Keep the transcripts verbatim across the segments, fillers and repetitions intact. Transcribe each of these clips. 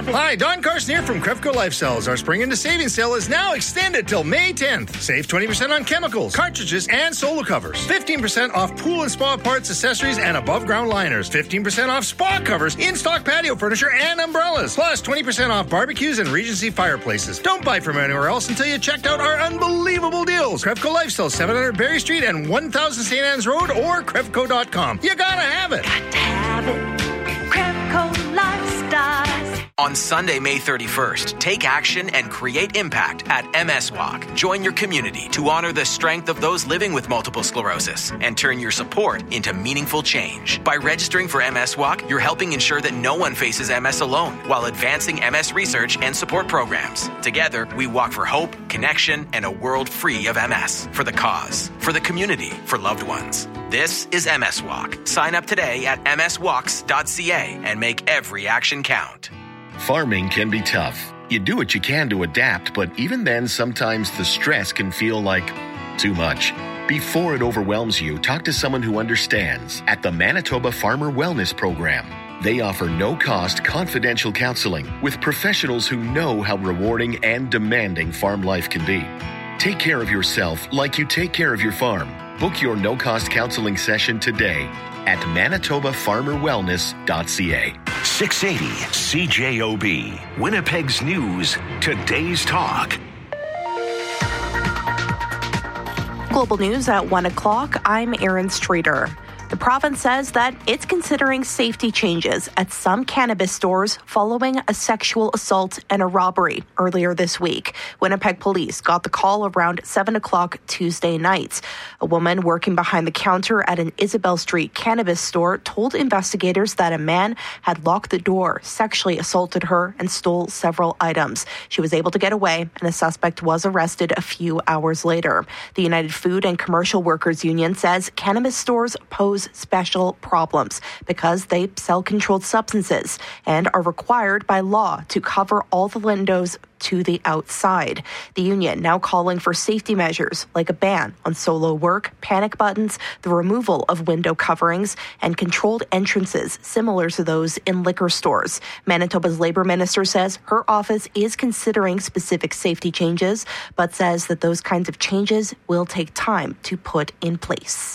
have it. Hi, Don Carson here from Crevco Lifestyles. Our spring into savings sale is now extended till May tenth. Save twenty percent on chemicals, cartridges, and solo covers. fifteen percent off pool and spa parts, accessories, and above-ground liners. fifteen percent off spa covers, in-stock patio furniture, and umbrellas. Plus twenty percent off barbecues and Regency fireplaces. Don't buy from anywhere else until you checked out our unbelievable deals. Crevco Lifestyle, seven hundred Berry Street and one thousand Saint Anne's Road, or Crevco dot com. You gotta have it. Got to have it. Crevco Lifestyles. On Sunday, May thirty-first, take action and create impact at M S Walk. Join your community to honor the strength of those living with multiple sclerosis and turn your support into meaningful change. By registering for M S Walk, you're helping ensure that no one faces M S alone while advancing M S research and support programs. Together, we walk for hope, connection, and a world free of M S. For the cause, for the community, for loved ones. This is M S Walk. Sign up today at m s walks dot c a and make every action count. Farming can be tough. You do what you can to adapt, but even then, sometimes the stress can feel like too much. Before it overwhelms you, talk to someone who understands at the Manitoba Farmer Wellness Program. They offer no-cost, confidential counseling with professionals who know how rewarding and demanding farm life can be. Take care of yourself like you take care of your farm. Book your no-cost counseling session today at manitoba farmer wellness dot c a. six eighty C J O B, Winnipeg's News, Today's Talk. Global News at one o'clock. I'm Erin Streeter. The province says that it's considering safety changes at some cannabis stores following a sexual assault and a robbery earlier this week. Winnipeg police got the call around seven o'clock Tuesday night. A woman working behind the counter at an Isabel Street cannabis store told investigators that a man had locked the door, sexually assaulted her, and stole several items. She was able to get away, and the suspect was arrested a few hours later. The United Food and Commercial Workers Union says cannabis stores pose special problems because they sell controlled substances and are required by law to cover all the windows to the outside. The union now calling for safety measures like a ban on solo work, panic buttons, the removal of window coverings, and controlled entrances similar to those in liquor stores. Manitoba's Labour Minister says her office is considering specific safety changes, but says that those kinds of changes will take time to put in place.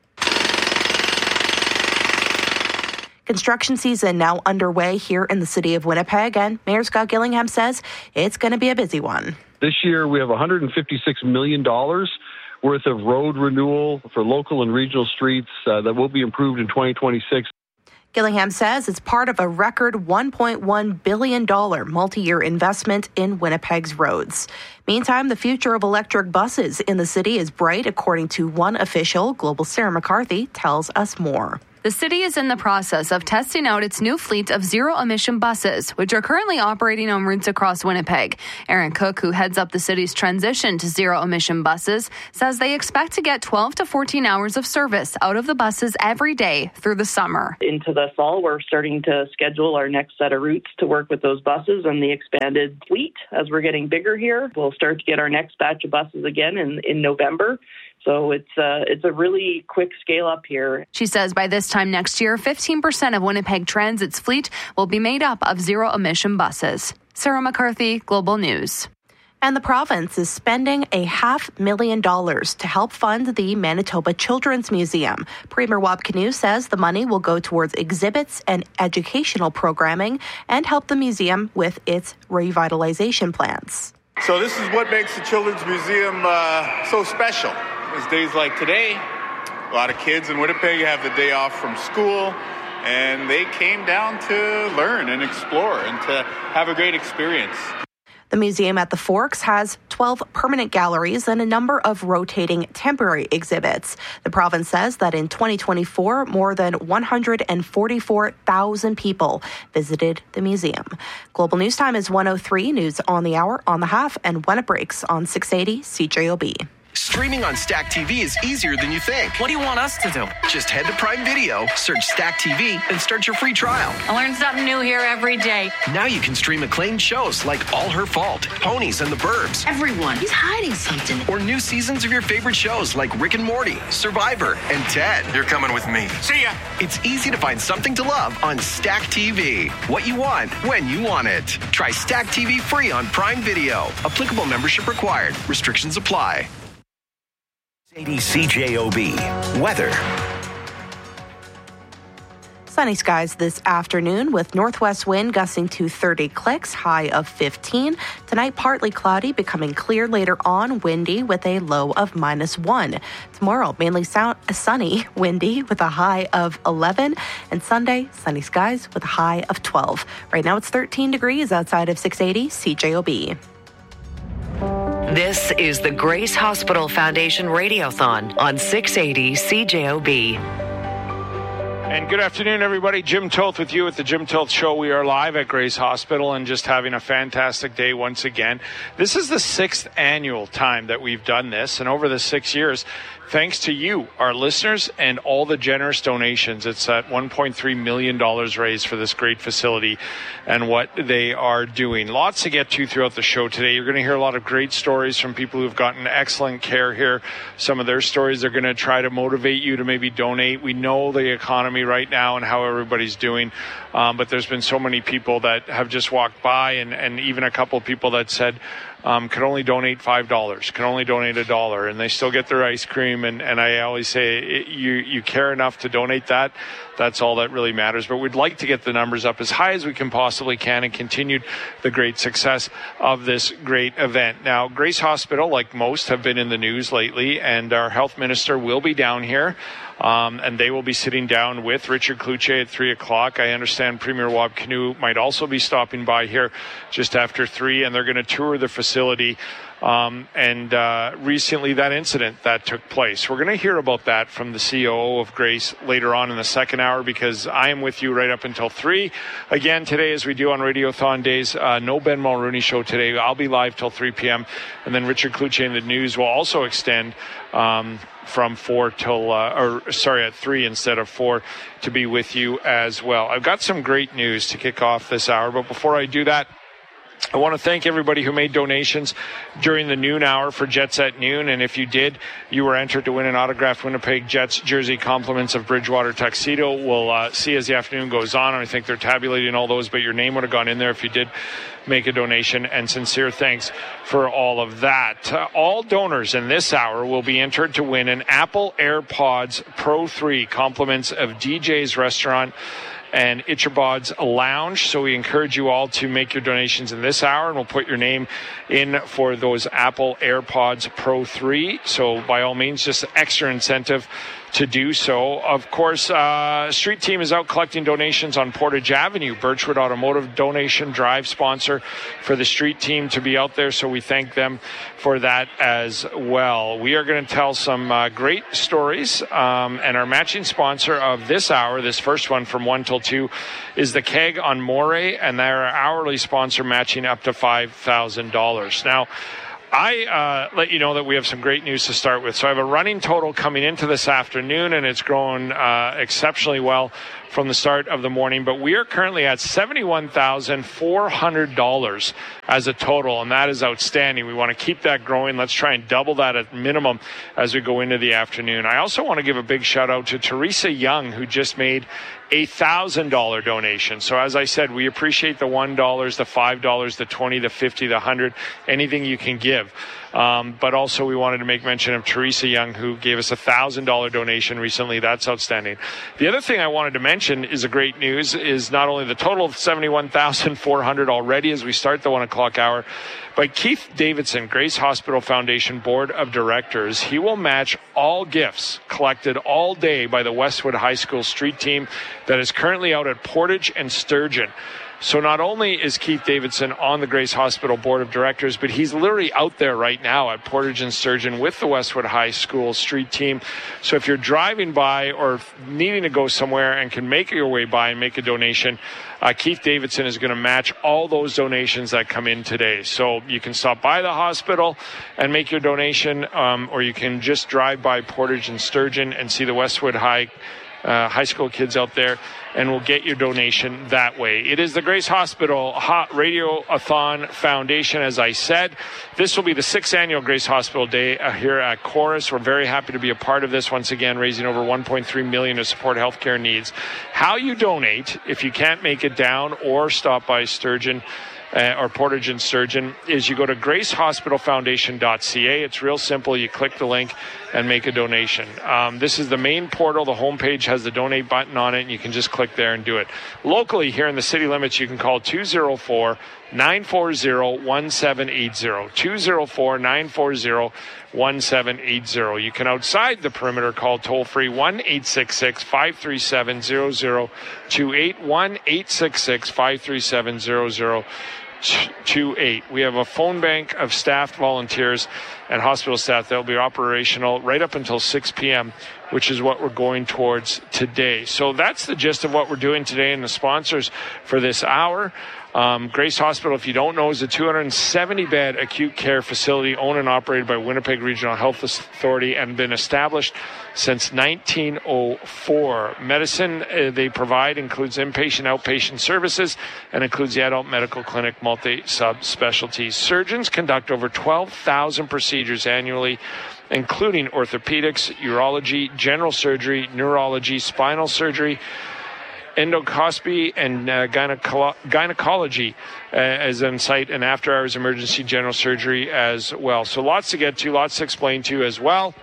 Construction season now underway here in the city of Winnipeg, and Mayor Scott Gillingham says it's going to be a busy one. This year we have one hundred fifty-six million dollars worth of road renewal for local and regional streets uh, that will be improved in twenty twenty-six. Gillingham says it's part of a record one point one billion dollars multi-year investment in Winnipeg's roads. Meantime, the future of electric buses in the city is bright, according to one official. Global Sarah McCarthy tells us more. The city is in the process of testing out its new fleet of zero-emission buses, which are currently operating on routes across Winnipeg. Aaron Cook, who heads up the city's transition to zero-emission buses, says they expect to get twelve to fourteen hours of service out of the buses every day through the summer. Into the fall, we're starting to schedule our next set of routes to work with those buses and the expanded fleet. As we're getting bigger here, we'll start to get our next batch of buses again in, in November. So it's uh, it's a really quick scale up here. She says by this time next year, fifteen percent of Winnipeg Transit's fleet will be made up of zero-emission buses. Sarah McCarthy, Global News. And the province is spending a half million dollars to help fund the Manitoba Children's Museum. Premier Wab Kinew says the money will go towards exhibits and educational programming and help the museum with its revitalization plans. So this is what makes the Children's Museum uh, so special. It's days like today, a lot of kids in Winnipeg have the day off from school, and they came down to learn and explore and to have a great experience. The museum at the Forks has twelve permanent galleries and a number of rotating temporary exhibits. The province says that in twenty twenty-four, more than one hundred forty-four thousand people visited the museum. Global News Time is one oh three, news on the hour, on the half, and when it breaks on six eighty C J O B. Streaming on Stack T V is easier than you think. What do you want us to do? Just head to Prime Video, search Stack T V, and start your free trial. I learn something new here every day. Now you can stream acclaimed shows like All Her Fault, Ponies, and The Burbs. Everyone, he's hiding something. Or new seasons of your favorite shows like Rick and Morty, Survivor, and Ted. You're coming with me. See ya! It's easy to find something to love on Stack T V. What you want, when you want it. Try Stack T V free on Prime Video. Applicable membership required. Restrictions apply. eighty C J O B. Weather. Sunny skies this afternoon with northwest wind gusting to thirty clicks, high of fifteen. Tonight, partly cloudy, becoming clear later on, windy with a low of minus one. Tomorrow, mainly sound, sunny, windy with a high of eleven. And Sunday, sunny skies with a high of twelve. Right now, it's thirteen degrees outside of six eighty C J O B. This is the Grace Hospital Foundation Radiothon on six eighty C J O B. And good afternoon, everybody. Jim Toth with you at the Jim Toth Show. We are live at Grace Hospital and just having a fantastic day once again. This is the sixth annual time that we've done this, and over the six years, thanks to you, our listeners, and all the generous donations. It's at one point three million dollars raised for this great facility and what they are doing. Lots to get to throughout the show today. You're going to hear a lot of great stories from people who've gotten excellent care here. Some of their stories are going to try to motivate you to maybe donate. We know the economy right now and how everybody's doing, um, but there's been so many people that have just walked by, and, and even a couple of people that said, Um, could only donate five dollars, can only donate a dollar, and they still get their ice cream. And, and I always say, it, you, you care enough to donate that. That's all that really matters. But we'd like to get the numbers up as high as we can possibly can and continue the great success of this great event. Now, Grace Hospital, like most, have been in the news lately, and our health minister will be down here. Um, and they will be sitting down with Richard Cloutier at three o'clock. I understand Premier Wab Kinew might also be stopping by here just after three, and they're going to tour the facility. Um, and uh, recently that incident that took place. We're going to hear about that from the C O O of Grace later on in the second hour, because I am with you right up until three. Again, today, as we do on Radiothon days, uh, no Ben Mulrooney show today. I'll be live till three p.m. And then Richard Cloutier in the news will also extend um, from four till, uh, or sorry, at three instead of four to be with you as well. I've got some great news to kick off this hour, but before I do that, I want to thank everybody who made donations during the noon hour for Jets at Noon. And if you did, you were entered to win an autographed Winnipeg Jets jersey, compliments of Bridgewater Tuxedo. We'll uh, see as the afternoon goes on. I think they're tabulating all those, but your name would have gone in there if you did make a donation. And sincere thanks for all of that. Uh, all donors in this hour will be entered to win an Apple AirPods Pro three, compliments of D J's Restaurant and Ichabod's Lounge. So we encourage you all to make your donations in this hour, and we'll put your name in for those Apple AirPods Pro three. So by all means, just extra incentive to do so. Of course, uh, Street Team is out collecting donations on Portage Avenue. Birchwood Automotive donation drive sponsor for the Street Team to be out there, so we thank them for that as well. We are going to tell some uh, great stories, um, and our matching sponsor of this hour, this first one from one till two, is the Keg on Moray, and they're our hourly sponsor, matching up to five thousand dollars. Now, I uh, let you know that we have some great news to start with. So I have a running total coming into this afternoon, and it's grown uh, exceptionally well from the start of the morning. But we are currently at seventy-one thousand four hundred dollars as a total, and that is outstanding. We want to keep that growing. Let's try and double that at minimum as we go into the afternoon. I also want to give a big shout out to Teresa Young, who just made a one thousand dollars donation. So as I said, we appreciate the one dollar, the five dollars, the twenty dollars, the fifty dollars, the one hundred dollars, anything you can give. Um, but also we wanted to make mention of Teresa Young, who gave us a one thousand dollars donation recently. That's outstanding. The other thing I wanted to mention is a great news is not only the total of seventy-one thousand four hundred dollars already as we start the one o'clock hour, but Keith Davidson, Grace Hospital Foundation Board of Directors, he will match all gifts collected all day by the Westwood High School Street Team that is currently out at Portage and Sturgeon. So not only is Keith Davidson on the Grace Hospital Board of Directors, but he's literally out there right now at Portage and Sturgeon with the Westwood High School street team. So if you're driving by or needing to go somewhere and can make your way by and make a donation, uh, Keith Davidson is going to match all those donations that come in today. So you can stop by the hospital and make your donation, um, or you can just drive by Portage and Sturgeon and see the Westwood High Uh, high school kids out there, and we'll get your donation that way. It is the Grace Hospital Hot Radio-a-thon Foundation, as I said. This will be the sixth annual Grace Hospital Day uh, here at Chorus. We're very happy to be a part of this, once again, raising over one point three million dollars to support healthcare needs. How you donate, if you can't make it down or stop by Sturgeon, Uh, or Portage and Sturgeon, is you go to grace hospital foundation dot c a. It's real simple. You click the link and make a donation. Um, this is the main portal. The homepage has the donate button on it, and you can just click there and do it. Locally, here in the city limits, you can call two oh four, nine four zero, one seven eight zero. two oh four, nine four zero, one seven eight zero. You can, outside the perimeter, call toll-free one eight six six, five three seven, zero zero two eight, one eight six six, five three seven, zero zero two eight. We have a phone bank of staff, volunteers, and hospital staff that will be operational right up until six p.m., which is what we're going towards today. So that's the gist of what we're doing today, and the sponsors for this hour. Um, Grace Hospital, if you don't know, is a two hundred seventy bed acute care facility owned and operated by Winnipeg Regional Health Authority and been established since nineteen oh four. Medicine uh, they provide includes inpatient, outpatient services, and includes the adult medical clinic, multi-subspecialties. Surgeons conduct over twelve thousand procedures annually, including orthopedics, urology, general surgery, neurology, spinal surgery, endoscopy, and uh, gyneco- gynecology uh, as on site, and after hours emergency general surgery as well. So lots to get to, lots to explain to you as well.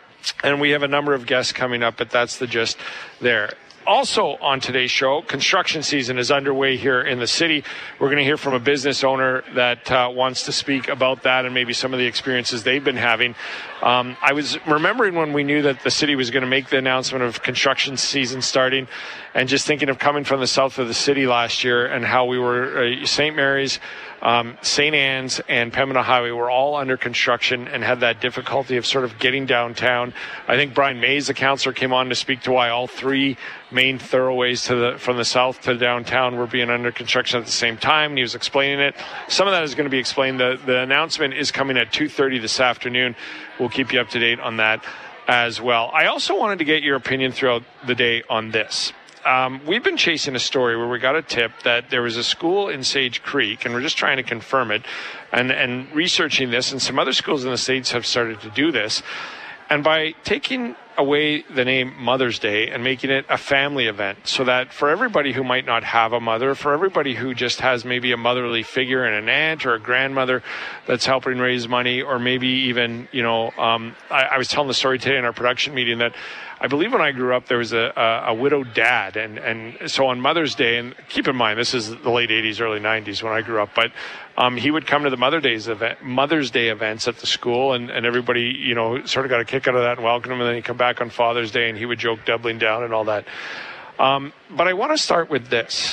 And we have a number of guests coming up, but that's the gist there. Also on today's show, construction season is underway here in the city. We're going to hear from a business owner that uh, wants to speak about that and maybe some of the experiences they've been having. Um, I was remembering when we knew that the city was going to make the announcement of construction season starting, and just thinking of coming from the south of the city last year and how we were, uh, Saint Mary's, Um, Saint Anne's and Pembina Highway were all under construction and had that difficulty of sort of getting downtown. I think Brian Mays, the councillor, came on to speak to why all three main thoroughways to the from the south to downtown were being under construction at the same time, and he was explaining it. Some of that is going to be explained. The, the announcement is coming at two thirty this afternoon. We'll keep you up to date on that as well. I also wanted to get your opinion throughout the day on this. Um, we've been chasing a story where we got a tip that there was a school in Sage Creek, and we're just trying to confirm it, and, and researching this, and some other schools in the States have started to do this. And by taking away the name Mother's Day and making it a family event, so that for everybody who might not have a mother, for everybody who just has maybe a motherly figure and an aunt or a grandmother that's helping raise money, or maybe even, you know, um, I, I was telling the story today in our production meeting that I believe when I grew up, there was a, a, a widowed dad. And, and so on Mother's Day, and keep in mind, this is the late eighties, early nineties when I grew up, but um, he would come to the Mother Day's event, Mother's Day events at the school, and, and everybody, you know, sort of got a kick out of that and welcomed him, and then he'd come back on Father's Day and he would joke doubling down and all that. Um, but I want to start with this.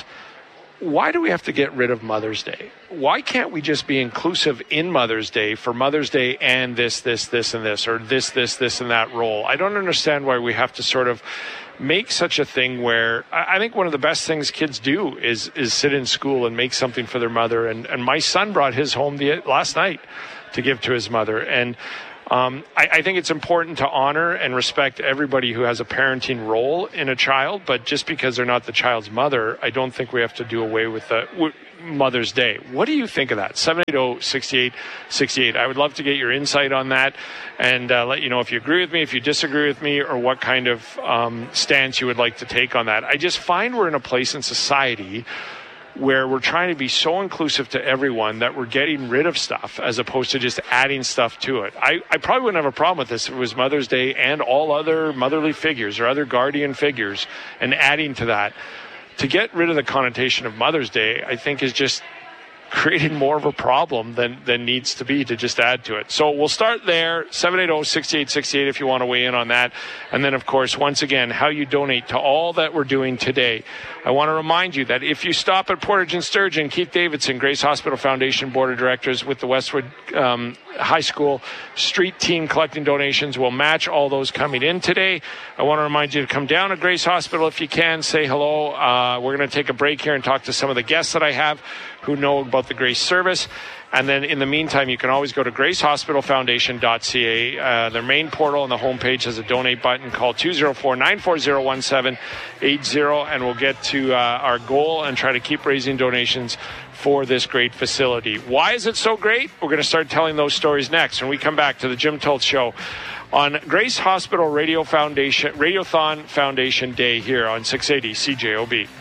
Why do we have to get rid of Mother's Day? Why can't we just be inclusive in Mother's Day for Mother's Day and this, this, this, and this, or this, this, this, and that role? I don't understand why we have to sort of make such a thing where I think one of the best things kids do is is sit in school and make something for their mother. And, and my son brought his home the, last night to give to his mother. And Um, I, I think it's important to honor and respect everybody who has a parenting role in a child, but just because they're not the child's mother, I don't think we have to do away with the w- Mother's Day. What do you think of that? seven eight zero, six eight six eight. I would love to get your insight on that and uh, let you know if you agree with me, if you disagree with me, or what kind of um, stance you would like to take on that. I just find we're in a place in society where we're trying to be so inclusive to everyone that we're getting rid of stuff as opposed to just adding stuff to it. I, I probably wouldn't have a problem with this if it was Mother's Day and all other motherly figures or other guardian figures and adding to that. To get rid of the connotation of Mother's Day, I think is just creating more of a problem than, than needs to be to just add to it. So we'll start there, seven eight zero, six eight six eight if you want to weigh in on that. And then, of course, once again, how you donate to all that we're doing today. I want to remind you that if you stop at Portage and Sturgeon, Keith Davidson, Grace Hospital Foundation Board of Directors with the Westwood um, High School Street Team collecting donations will match all those coming in today. I want to remind you to come down to Grace Hospital if you can, say hello. Uh, we're going to take a break here and talk to some of the guests that I have who know about the Grace service. And then in the meantime, you can always go to grace hospital foundation dot c a. Uh, their main portal on the homepage has a donate button. Call two oh four, nine four zero, one seven eight zero and we'll get to uh, our goal and try to keep raising donations for this great facility. Why is it so great? We're going to start telling those stories next when we come back to the Jim Toth Show on Grace Hospital Radio Foundation, Radiothon Foundation Day here on six eighty C J O B.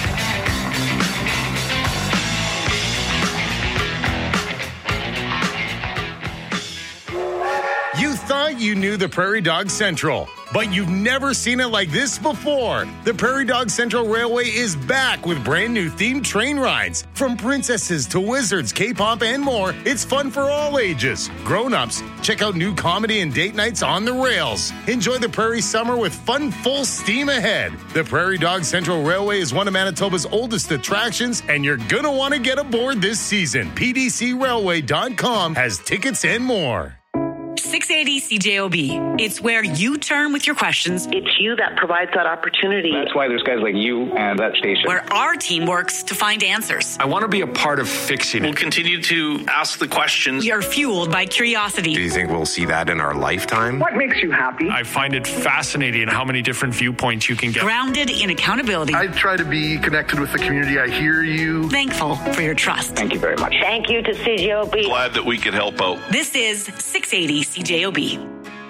You thought you knew the Prairie Dog Central, but you've never seen it like this before. The Prairie Dog Central Railway is back with brand new themed train rides. From princesses to wizards, K-pop, and more, it's fun for all ages. Grown-ups, check out new comedy and date nights on the rails. Enjoy the Prairie summer with fun full steam ahead. The Prairie Dog Central Railway is one of Manitoba's oldest attractions, and you're gonna want to get aboard this season. P D C railway dot com has tickets and more. six eighty C J O B. It's where you turn with your questions. It's you that provides that opportunity. That's why there's guys like you and that station. Where our team works to find answers. I want to be a part of fixing it. We'll continue to ask the questions. We are fueled by curiosity. Do you think we'll see that in our lifetime? What makes you happy? I find it fascinating how many different viewpoints you can get. Grounded in accountability. I try to be connected with the community. I hear you. Thankful for your trust. Thank you very much. Thank you to C J O B. Glad that we could help out. This is six eighty C J O B.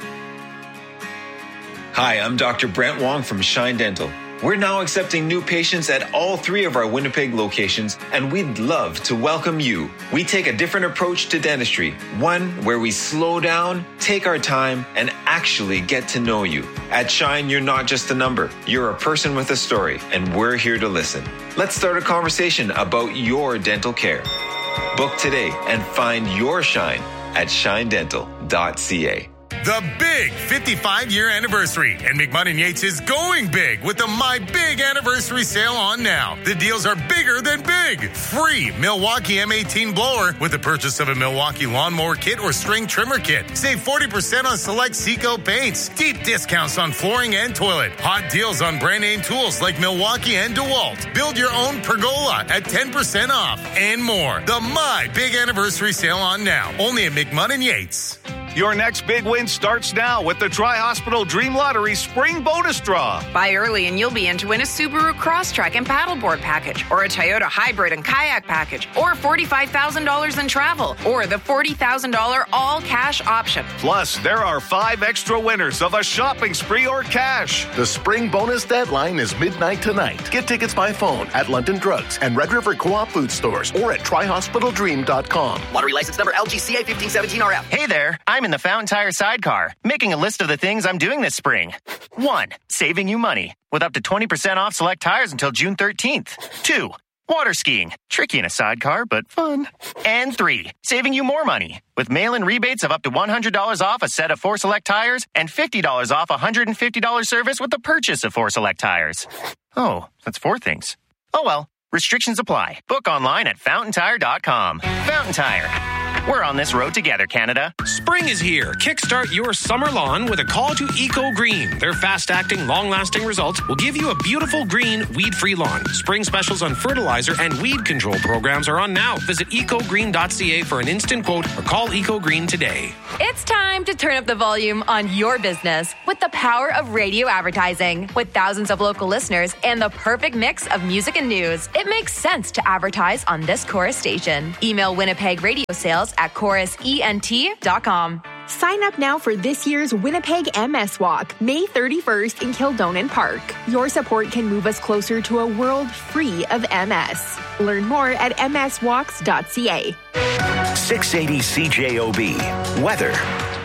Hi, I'm Doctor Brent Wong from Shine Dental. We're now accepting new patients at all three of our Winnipeg locations, and we'd love to welcome you. We take a different approach to dentistry, one where we slow down, take our time, and actually get to know you. At Shine, you're not just a number. You're a person with a story, and we're here to listen. Let's start a conversation about your dental care. Book today and find your Shine at shine dental dot c a. The big fifty-five-year anniversary, and McMahon and Yates is going big with the My Big Anniversary Sale on now. The deals are bigger than big. Free Milwaukee M eighteen blower with the purchase of a Milwaukee lawnmower kit or string trimmer kit. Save forty percent on select Seco paints. Deep discounts on flooring and toilet. Hot deals on brand name tools like Milwaukee and DeWalt. Build your own pergola at ten percent off and more. The My Big Anniversary Sale on now. Only at McMahon and Yates. Your next big win starts now with the Tri-Hospital Dream Lottery Spring Bonus Draw. Buy early and you'll be in to win a Subaru Crosstrek and paddleboard package, or a Toyota Hybrid and kayak package, or forty-five thousand dollars in travel, or the forty thousand dollars all-cash option. Plus, there are five extra winners of a shopping spree or cash. The spring bonus deadline is midnight tonight. Get tickets by phone at London Drugs and Red River Co-op food stores or at tri hospital dream dot com. Lottery license number L G C A fifteen seventeen R F. Hey there, I'm in the Fountain Tire sidecar, making a list of the things I'm doing this spring. One, saving you money with up to twenty percent off select tires until June thirteenth. Two, water skiing, tricky in a sidecar, but fun. And three, saving you more money with mail-in rebates of up to one hundred dollars off a set of four select tires and fifty dollars off a one hundred fifty dollars service with the purchase of four select tires. Oh, that's four things. Oh well, restrictions apply. Book online at fountain tire dot com. Fountain Tire. We're on this road together, Canada. Spring is here. Kickstart your summer lawn with a call to Eco Green. Their fast-acting, long-lasting results will give you a beautiful green, weed-free lawn. Spring specials on fertilizer and weed control programs are on now. Visit eco green dot c a for an instant quote or call Eco Green today. It's time to turn up the volume on your business with the power of radio advertising. With thousands of local listeners and the perfect mix of music and news, it makes sense to advertise on this Chorus station. Email Winnipeg Radio Sales at chorus ent dot com. Sign up now for this year's Winnipeg M S Walk, May thirty-first in Kildonan Park. Your support can move us closer to a world free of M S. Learn more at m s walks dot c a. six eighty C J O B. Weather.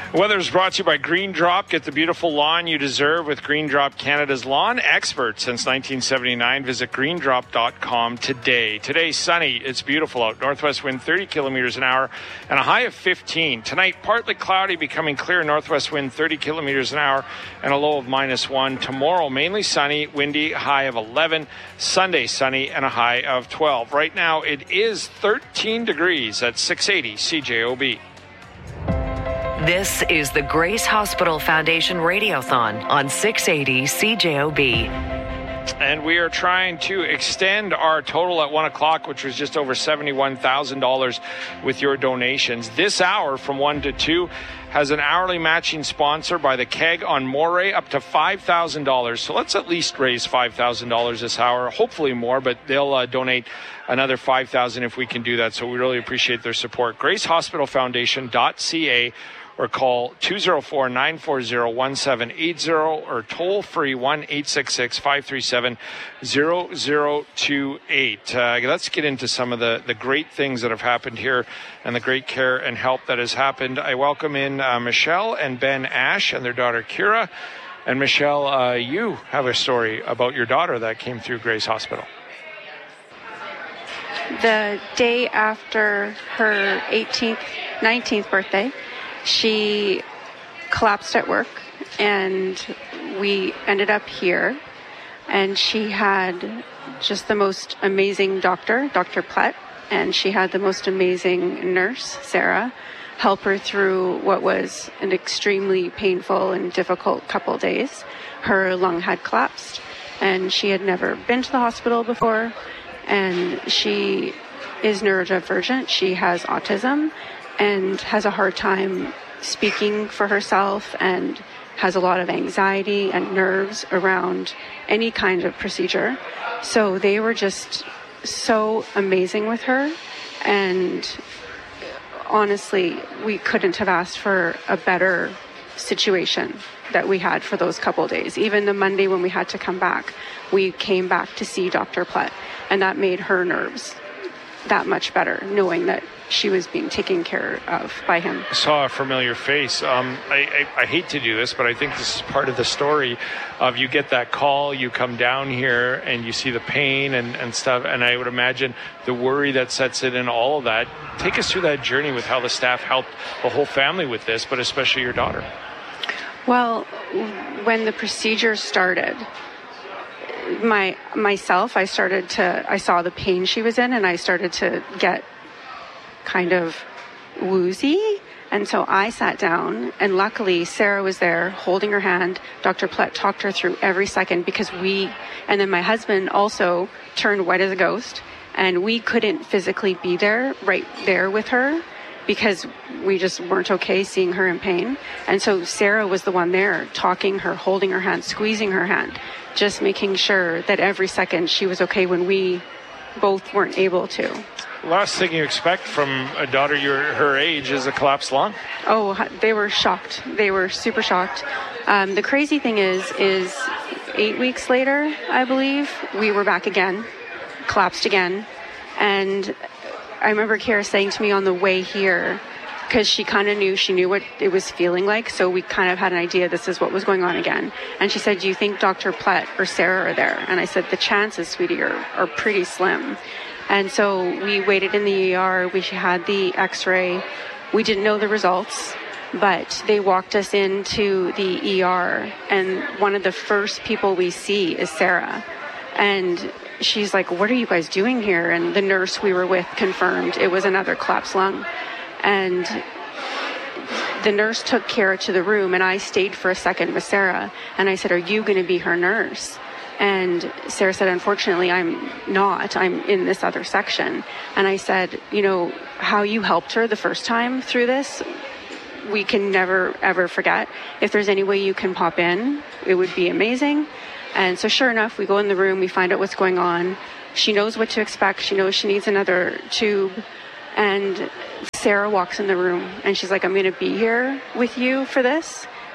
Weather is brought to you by Green Drop. Get the beautiful lawn you deserve with Green Drop, Canada's lawn expert since nineteen seventy-nine. Visit green drop dot com today. Today, sunny. It's beautiful out. Northwest wind thirty kilometers an hour and a high of fifteen. Tonight, partly cloudy, becoming clear. Northwest wind thirty kilometers an hour and a low of minus one. Tomorrow, mainly sunny, windy, high of eleven. Sunday, sunny and a high of twelve. Right now, it is thirteen degrees at six eighty C J O B. This is the Grace Hospital Foundation Radiothon on six eighty C J O B. And we are trying to extend our total at one o'clock, which was just over seventy-one thousand dollars with your donations. This hour from one to two has an hourly matching sponsor by the Keg on Moray up to five thousand dollars. So let's at least raise five thousand dollars this hour, hopefully more, but they'll uh, donate another five thousand dollars if we can do that. So we really appreciate their support. grace hospital foundation dot c a or call two oh four, nine four zero, one seven eight zero or toll free one eight six six, five three seven, zero zero two eight. Uh, let's get into some of the, the great things that have happened here and the great care and help that has happened. I welcome in uh, Michelle and Ben Ash and their daughter Kira. And Michelle, uh, you have a story about your daughter that came through Grace Hospital. The day after her eighteenth, nineteenth birthday, she collapsed at work, and we ended up here, and she had just the most amazing doctor, Doctor Plett, and she had the most amazing nurse, Sarah, help her through what was an extremely painful and difficult couple days. Her lung had collapsed, and she had never been to the hospital before, and she is neurodivergent. She has autism and has a hard time speaking for herself and has a lot of anxiety and nerves around any kind of procedure. So they were just so amazing with her, and honestly, we couldn't have asked for a better situation that we had for those couple days. Even the Monday when we had to come back, we came back to see Doctor Plett, and that made her nerves that much better, knowing that she was being taken care of by him. I saw a familiar face. Um, I, I, I hate to do this, but I think this is part of the story of you get that call, you come down here and you see the pain and, and stuff, and I would imagine the worry that sets in and all of that. Take us through that journey with how the staff helped the whole family with this, but especially your daughter. Well, when the procedure started, my myself, I started to, I saw the pain she was in, and I started to get kind of woozy. And so I sat down, and luckily Sarah was there holding her hand. Doctor Plett talked her through every second, because we, and then my husband also turned white as a ghost, and we couldn't physically be there right there with her because we just weren't okay seeing her in pain. And so Sarah was the one there talking her, holding her hand, squeezing her hand, just making sure that every second she was okay when we both weren't able to. Last thing you expect from a daughter your her age is a collapsed lung. Oh, they were shocked. They were super shocked. Um, the crazy thing is, is eight weeks later, I believe, we were back again, collapsed again. And I remember Kira saying to me on the way here, because she kind of knew, she knew what it was feeling like, so we kind of had an idea this is what was going on again. And she said, do you think Doctor Plett or Sarah are there? And I said, the chances, sweetie, are, are pretty slim. And so we waited in the E R, we had the x-ray, we didn't know the results, but they walked us into the E R, and one of the first people we see is Sarah. And she's like, what are you guys doing here? And the nurse we were with confirmed it was another collapsed lung. And the nurse took Kira to the room, and I stayed for a second with Sarah, and I said, are you going to be her nurse? And Sarah said, unfortunately, I'm not. I'm in this other section. And I said, you know, how you helped her the first time through this, we can never, ever forget. If there's any way you can pop in, it would be amazing. And so sure enough, we go in the room, we find out what's going on. She knows what to expect. She knows she needs another tube. And Sarah walks in the room, and she's like, I'm going to be here with you for this.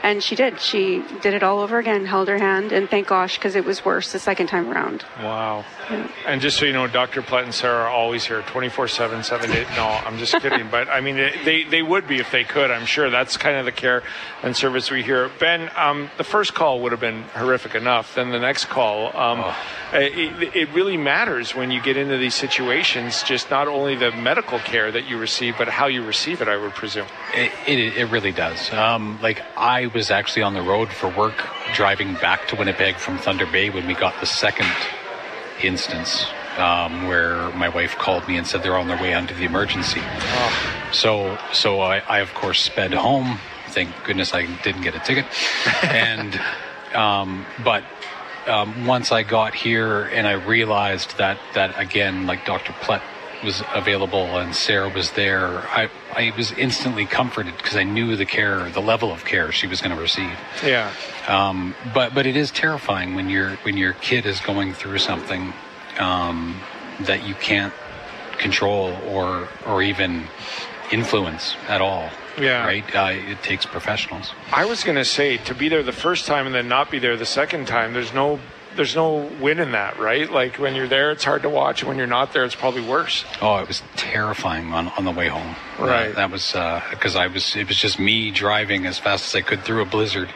And she did. She did it all over again, held her hand, and thank gosh, because it was worse the second time around. Wow. Yeah. And just so you know, Doctor Plett and Sarah are always here, twenty-four seven, seven days. No, I'm just kidding. But, I mean, they, they would be if they could, I'm sure. That's kind of the care and service we hear. Ben, um, the first call would have been horrific enough. Then the next call, um, oh. it, it really matters when you get into these situations, just not only the medical care that you receive, but how you receive it, I would presume. It, it, it really does. Um, like, I was actually on the road for work driving back to Winnipeg from Thunder Bay when we got the second instance um, where my wife called me and said they're on their way onto the emergency. Oh. So so I, I, of course, sped home. Thank goodness I didn't get a ticket. and um, But um, once I got here and I realized that, that again, like Doctor Plett was available and Sarah was there, I, I was instantly comforted because I knew the care, the level of care she was going to receive. Yeah. Um, but but it is terrifying when your when your kid is going through something um, that you can't control or or even influence at all. Yeah. Right? Uh, it takes professionals. I was going to say, to be there the first time and then not be there the second time, there's no there's no win in that, right? Like, when you're there, it's hard to watch. When you're not there, it's probably worse. Oh, it was terrifying on, on the way home. Right. Uh, that was because uh, I was. It was just me driving as fast as I could through a blizzard,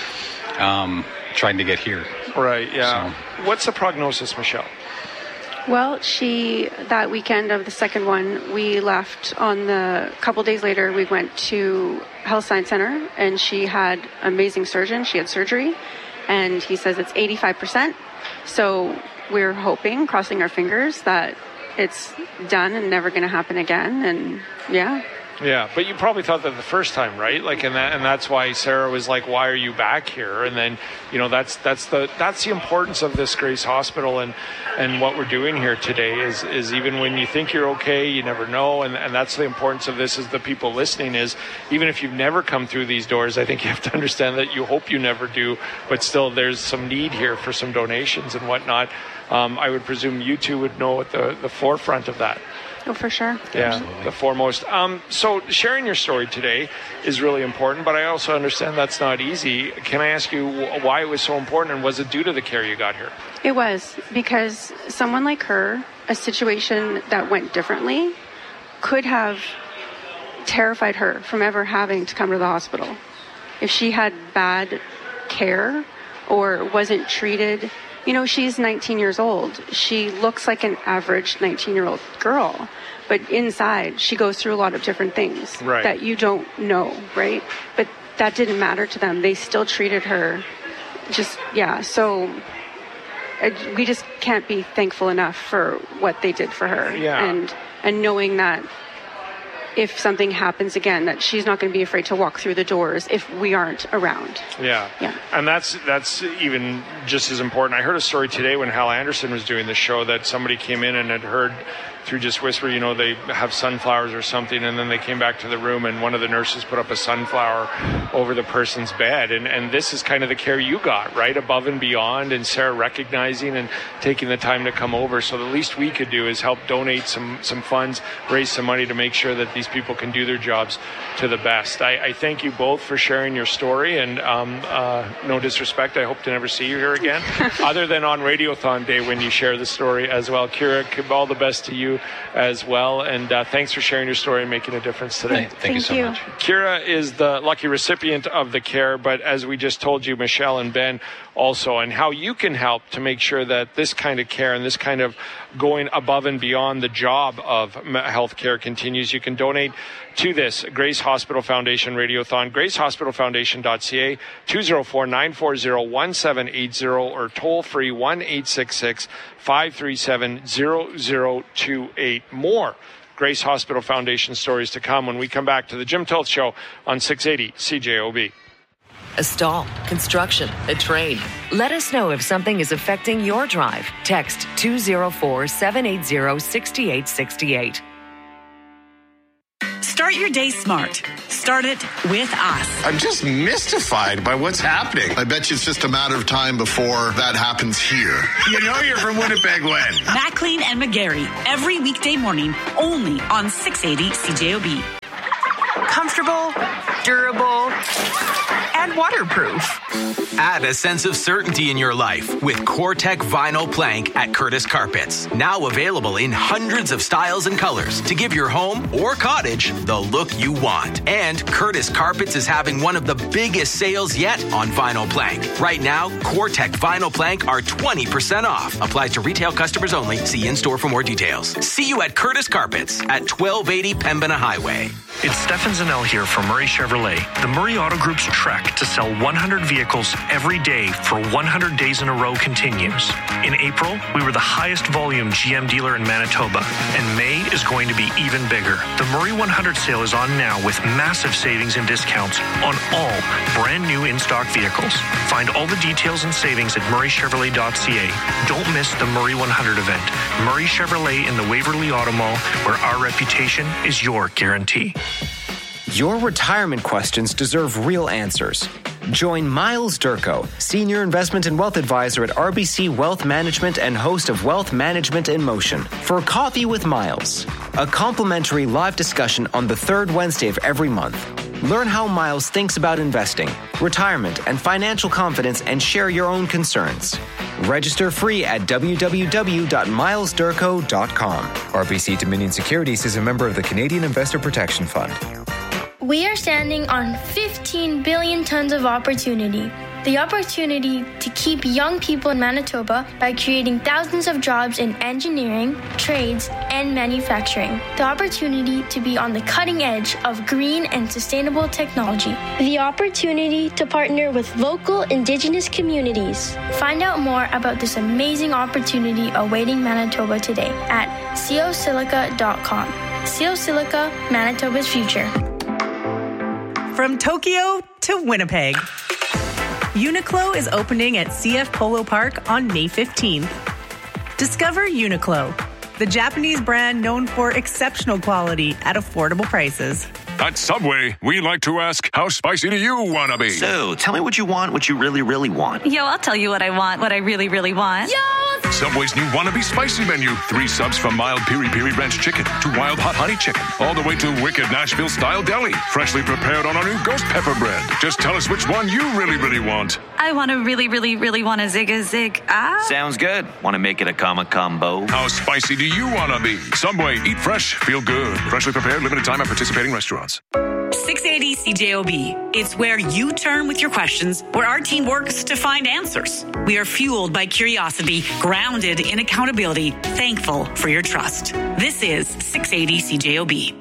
um, trying to get here. Right. Yeah. So. What's the prognosis, Michelle? Well, she, that weekend of the second one, we left on the couple days later, we went to Health Science Center, and she had an amazing surgeon. She had surgery, and he says it's eighty-five percent. So we're hoping, crossing our fingers, that it's done and never going to happen again. And yeah. Yeah, but you probably thought that the first time, right? Like, and that, and that's why Sarah was like, "Why are you back here?" And then, you know, that's that's the that's the importance of this Grace Hospital and and what we're doing here today is is even when you think you're okay, you never know, and and that's the importance of this. Is the people listening is even if you've never come through these doors, I think you have to understand that you hope you never do, but still there's some need here for some donations and whatnot. Um, I would presume you two would know at the the forefront of that. Oh, for sure. Yeah, Absolutely. The foremost. Um, so sharing your story today is really important, but I also understand that's not easy. Can I ask you why it was so important, and was it due to the care you got here? It was, because someone like her, a situation that went differently, could have terrified her from ever having to come to the hospital. If she had bad care or wasn't treated. You know, she's nineteen years old. She looks like an average nineteen-year-old girl. But inside, she goes through a lot of different things right. that you don't know, right? But that didn't matter to them. They still treated her just, yeah. So uh, we just can't be thankful enough for what they did for her. Yeah. And, and knowing that if something happens again, that she's not going to be afraid to walk through the doors if we aren't around. Yeah. Yeah. And that's that's even just as important. I heard a story today when Hal Anderson was doing the show that somebody came in and had heard through just whisper, you know, they have sunflowers or something, and then they came back to the room and one of the nurses put up a sunflower over the person's bed. And, and this is kind of the care you got, right? Above and beyond, and Sarah recognizing and taking the time to come over. So the least we could do is help donate some, some funds, raise some money to make sure that these people can do their jobs to the best. I, I thank you both for sharing your story, and um, uh, no disrespect, I hope to never see you here again, other than on Radiothon Day when you share the story as well. Kira, all the best to you as well, and uh, thanks for sharing your story and making a difference today. Thank, thank you so you. much. Kira is the lucky recipient of the care, but as we just told you, Michelle and Ben also, and how you can help to make sure that this kind of care and this kind of going above and beyond the job of healthcare continues. You can donate to this Grace Hospital Foundation Radiothon, grace hospital foundation dot c a, two oh four, nine four oh, one seven eight oh, or toll free one eight six six, five three seven, zero zero two eight. More Grace Hospital Foundation stories to come when we come back to the Jim Tilth Show on six eighty C J O B. A stall, construction, a train. Let us know if something is affecting your drive. Text two oh four, seven eight zero, six eight six eight. Start your day smart. Start it with us. I'm just mystified by what's happening. I bet you it's just a matter of time before that happens here. You know you're from Winnipeg when? McLean and McGarry, every weekday morning, only on six eighty C J O B. Comfortable, durable, and and waterproof. Add a sense of certainty in your life with CoreTech Vinyl Plank at Curtis Carpets. Now available in hundreds of styles and colors to give your home or cottage the look you want. And Curtis Carpets is having one of the biggest sales yet on vinyl plank. Right now, CoreTech Vinyl Plank are twenty percent off. Applies to retail customers only. See in-store for more details. See you at Curtis Carpets at twelve eighty Pembina Highway. It's Stefan Zanel here from Murray Chevrolet. The Murray Auto Group's trek to sell one hundred vehicles every day for one hundred days in a row continues. In April, we were the highest volume G M dealer in Manitoba, and May is going to be even bigger. The Murray one hundred sale is on now with massive savings and discounts on all brand new in-stock vehicles. Find all the details and savings at murray chevrolet dot c a. Don't miss the Murray one hundred event. Murray Chevrolet in the Waverly Auto Mall, where our reputation is your guarantee. Your retirement questions deserve real answers. Join Miles Durko, Senior Investment and Wealth Advisor at R B C Wealth Management and host of Wealth Management in Motion, for Coffee with Miles, a complimentary live discussion on the third Wednesday of every month. Learn how Miles thinks about investing, retirement, and financial confidence, and share your own concerns. Register free at w w w dot miles durko dot com. R B C Dominion Securities is a member of the Canadian Investor Protection Fund. We are standing on fifteen billion tons of opportunity. The opportunity to keep young people in Manitoba by creating thousands of jobs in engineering, trades, and manufacturing. The opportunity to be on the cutting edge of green and sustainable technology. The opportunity to partner with local Indigenous communities. Find out more about this amazing opportunity awaiting Manitoba today at co silica dot com. Co Silica, Manitoba's future. From Tokyo to Winnipeg, Uniqlo is opening at C F Polo Park on May fifteenth. Discover Uniqlo, the Japanese brand known for exceptional quality at affordable prices. At Subway, we like to ask, how spicy do you want to be? So, tell me what you want, what you really, really want. Yo, I'll tell you what I want, what I really, really want. Yo! Subway's new Wannabe Spicy menu. Three subs from mild Piri Piri Ranch chicken to wild hot honey chicken. All the way to wicked Nashville-style deli. Freshly prepared on our new ghost pepper bread. Just tell us which one you really, really want. I want to really, really, really want a zig-a-zig. Ah. Sounds good. Want to make it a comma combo? How spicy do you want to be? Subway, eat fresh, feel good. Freshly prepared, limited time at participating restaurants. six eighty C J O B. It's where you turn with your questions, where our team works to find answers. We are fueled by curiosity, grounded in accountability, thankful for your trust. This is six eighty C J O B.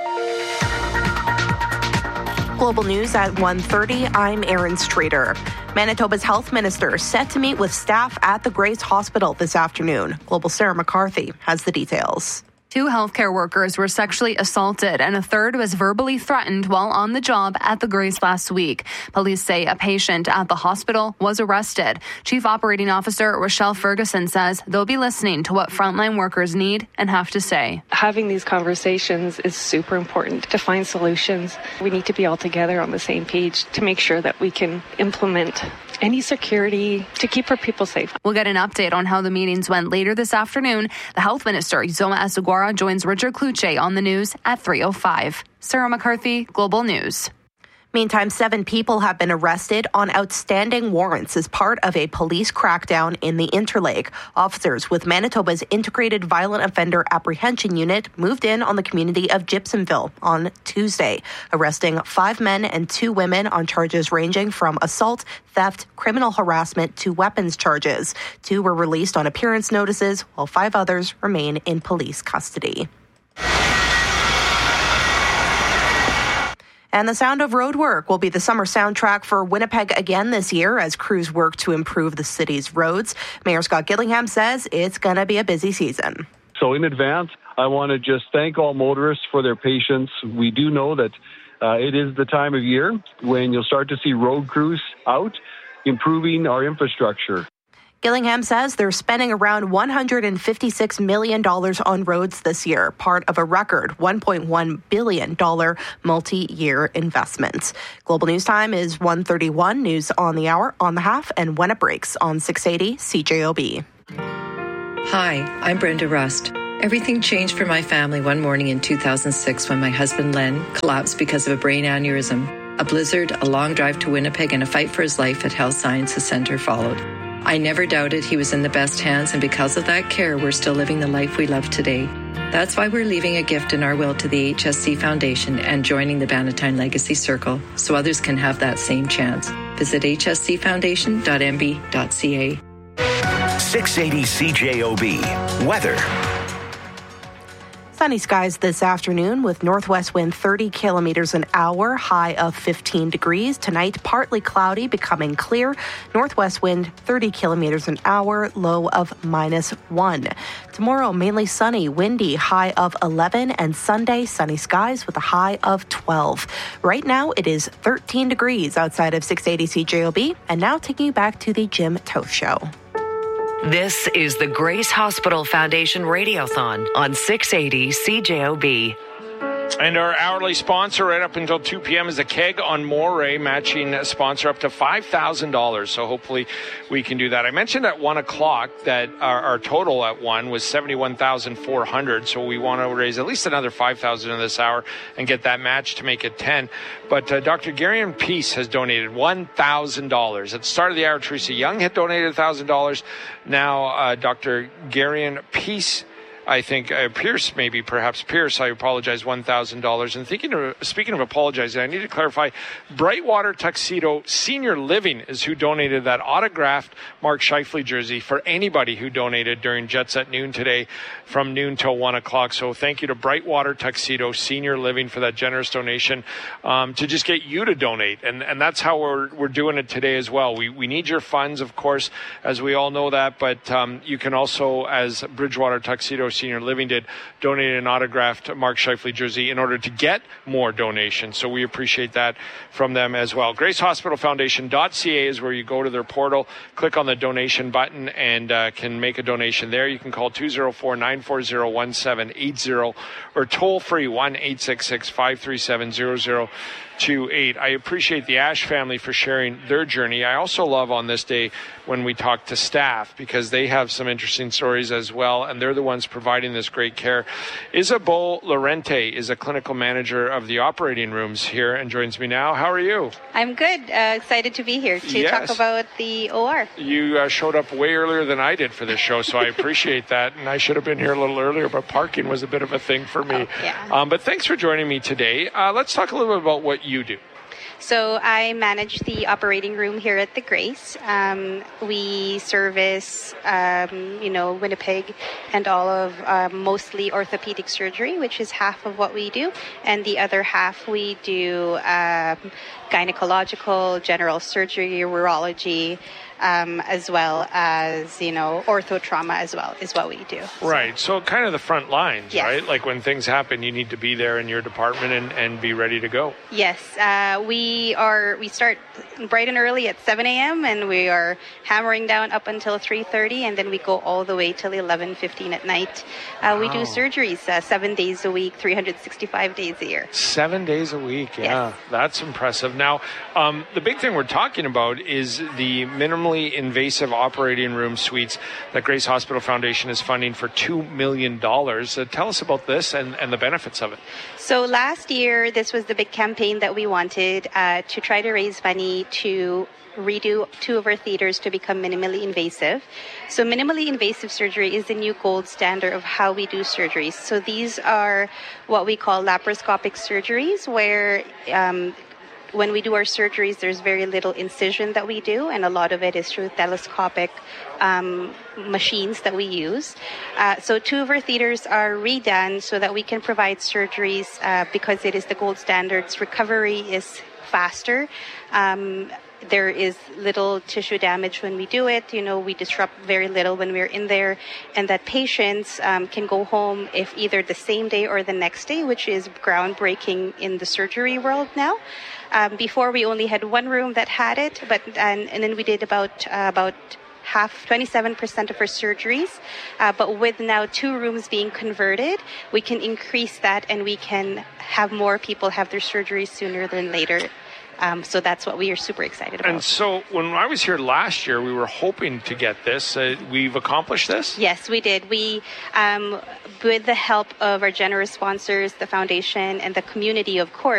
Global News at one thirty. I'm Erin Strader. Manitoba's health minister set to meet with staff at the Grace Hospital this afternoon. Global Sarah McCarthy has the details. Two healthcare workers were sexually assaulted and a third was verbally threatened while on the job at the Grace last week. Police say a patient at the hospital was arrested. Chief Operating Officer Rochelle Ferguson says they'll be listening to what frontline workers need and have to say. Having these conversations is super important to find solutions. We need to be all together on the same page to make sure that we can implement any security to keep our people safe. We'll get an update on how the meetings went later this afternoon. The health minister, Uzoma Asagwara, joins Richard Kluche on the news at three oh five. Sarah McCarthy, Global News. Meantime, seven people have been arrested on outstanding warrants as part of a police crackdown in the Interlake. Officers with Manitoba's Integrated Violent Offender Apprehension Unit moved in on the community of Gibsonville on Tuesday, arresting five men and two women on charges ranging from assault, theft, criminal harassment to weapons charges. Two were released on appearance notices, while five others remain in police custody. And the sound of road work will be the summer soundtrack for Winnipeg again this year as crews work to improve the city's roads. Mayor Scott Gillingham says it's going to be a busy season. So in advance, I want to just thank all motorists for their patience. We do know that uh, it is the time of year when you'll start to see road crews out improving our infrastructure. Gillingham says they're spending around one hundred fifty-six million dollars on roads this year, part of a record one point one billion dollars multi-year investment. Global News Time is one thirty-one. News on the hour, on the half, and when it breaks on six eighty C J O B. Hi, I'm Brenda Rust. Everything changed for my family one morning in two thousand six when my husband Len collapsed because of a brain aneurysm. A blizzard, a long drive to Winnipeg, and a fight for his life at Health Sciences Centre followed. I never doubted he was in the best hands, and because of that care, we're still living the life we love today. That's why we're leaving a gift in our will to the H S C Foundation and joining the Bannatyne Legacy Circle so others can have that same chance. Visit h s c foundation dot m b dot c a. six eighty C J O B. Weather. Sunny skies this afternoon with northwest wind thirty kilometers an hour, high of fifteen degrees. Tonight, partly cloudy, becoming clear. Northwest wind thirty kilometers an hour, low of minus one. Tomorrow, mainly sunny, windy, high of eleven, and Sunday, sunny skies with a high of twelve. Right now, it is thirteen degrees outside of six eighty C J O B. And now taking you back to the Jim Toth Show. This is the Grace Hospital Foundation Radiothon on six eighty C J O B. And our hourly sponsor right up until two p.m. is the Keg on Moray, matching sponsor up to five thousand dollars. So hopefully we can do that. I mentioned at one o'clock that our, our total at one was seventy-one thousand four hundred dollars. So we want to raise at least another five thousand dollars in this hour and get that match to make it ten. But uh, Doctor Garion Peace has donated one thousand dollars. At the start of the hour, Teresa Young had donated one thousand dollars. Now uh, Doctor Garion Peace, I think uh, Pierce, maybe perhaps Pierce, I apologize, one thousand dollars. And thinking of, speaking of apologizing, I need to clarify, Brightwater Tuxedo Senior Living is who donated that autographed Mark Scheifele jersey for anybody who donated during Jets at noon today from noon till one o'clock. So thank you to Brightwater Tuxedo Senior Living for that generous donation um, to just get you to donate. And and that's how we're we're doing it today as well. We, we need your funds, of course, as we all know that. But um, you can also, as Bridgewater Tuxedo Senior Living did, donate an autographed Mark Scheifele jersey in order to get more donations. So we appreciate that from them as well. Grace Hospital Foundation dot c a is where you go to their portal, click on the donation button, and uh, can make a donation there. You can call two oh four, nine four zero, one seven eight zero or toll free one eight six six, five three seven, zero zero two eight. I appreciate the Ash family for sharing their journey. I also love on this day when we talk to staff because they have some interesting stories as well, and they're the ones providing this great care. Isabel Lorente is a clinical manager of the operating rooms here and joins me now. How are you? I'm good. Uh, excited to be here to Yes. talk about the O R. You uh, showed up way earlier than I did for this show, so I appreciate that. And I should have been here a little earlier, but parking was a bit of a thing for me. Oh, yeah. Um, but thanks for joining me today. Uh, let's talk a little bit about what you do. So I manage the operating room here at the Grace. Um, we service, um, you know, Winnipeg and all of uh, mostly orthopedic surgery, which is half of what we do. And the other half we do um, gynecological, general surgery, urology, um, as well as, you know, ortho trauma as well is what we do. Right. So kind of the front lines, Yes. right? Like when things happen, you need to be there in your department and, and be ready to go. Yes, uh, we are. We start bright and early at seven a.m. and we are hammering down up until three thirty, and then we go all the way till eleven fifteen at night. Uh, We do Wow. surgeries uh, seven days a week, three hundred sixty-five days a year. Seven days a week. Yeah, that's impressive. Now, um, the big thing we're talking about is the minimally invasive operating room suites that Grace Hospital Foundation is funding for two million dollars. Uh, tell us about this and, and the benefits of it. So last year, this was the big campaign that we wanted uh, to try to raise money to redo two of our theaters to become minimally invasive. So minimally invasive surgery is the new gold standard of how we do surgeries. So these are what we call laparoscopic surgeries, where um, when we do our surgeries, there's very little incision that we do, and a lot of it is through telescopic um, machines that we use. Uh, so two of our theaters are redone so that we can provide surgeries uh, because it is the gold standards. Recovery is faster. Um, there is little tissue damage when we do it. You know, we disrupt very little when we're in there, and that patients um, can go home if either the same day or the next day, which is groundbreaking in the surgery world now. Um, before we only had one room that had it, but and, and then we did about uh, about half, twenty-seven percent of our surgeries. Uh, but with now two rooms being converted, we can increase that, and we can have more people have their surgeries sooner than later. Um, so that's what we are super excited about. And so when I was here last year, we were hoping to get this. Uh, we've accomplished this? Yes, we did. We, um, with the help of our generous sponsors, the foundation, and the community, of course,